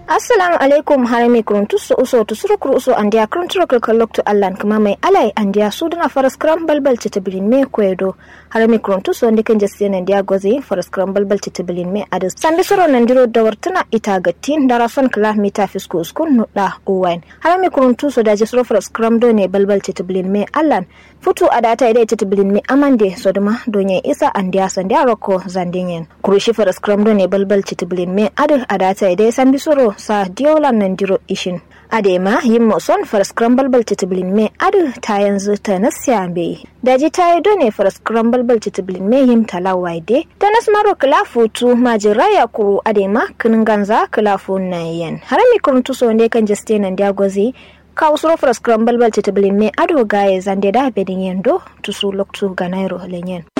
Assalamu alaikum harami kuruntuso uso tusuro kuruso andia kurunturo kalokto allan kuma mai alai andia suduna for scramble bal chitibilin me kwedo harami kuruntuso ndikan jasiyan andia gozi for scramble bal chitibilin me adus sambi soro nandiro dawartuna itagatin darason kala mita fisko skun nuda uwain harami kuruntuso da jasro for scramble ne balbal chitibilin me allan futu adata ide chitibilin me amande soduma donye isa andia sandia roko zandingen kurushi for scramble ne balbal chitibilin me adu adata ide sambi soro sa diola nandiro ishin adema yimmo son for scramble bal chitibilin me adu ta yanzu ta nasyabe daji tayi done for scramble bal chitibilin me yim talawaide tanas maro klafu tu majiraya kuru adema kinganza klafu nayen harami kuruntu so ne kan juste nan diagozi ka usro for scramble bal chitibilin me adu gaye zande da bedin yendo tusu loktu ganairo lenyen